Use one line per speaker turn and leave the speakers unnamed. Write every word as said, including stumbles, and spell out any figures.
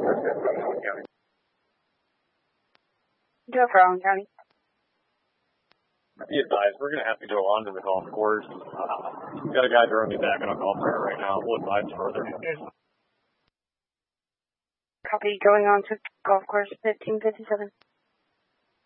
Go for Allen County.
Be advised, we're going to have to go on to the golf course. Uh, we've got a guy throwing me back on a golf cart right now. We'll advise further.
Copy, going on to golf course fifteen fifty-seven.